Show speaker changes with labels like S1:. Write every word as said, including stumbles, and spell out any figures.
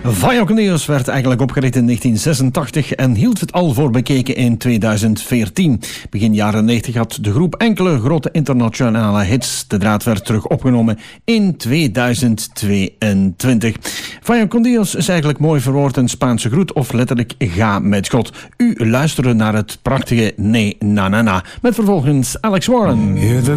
S1: Vaya con Dios werd eigenlijk opgericht in negentien zesentachtig en hield het al voor bekeken in tweeduizend veertien. Begin jaren negentig had de groep enkele grote internationale hits. De draad werd terug opgenomen in tweeduizend tweeëntwintig. Vaya con Dios is eigenlijk mooi verwoord een Spaanse groet of letterlijk ga met God. U luisterde naar het prachtige Nee Na Na Na met vervolgens Alex Warren.
S2: Hear the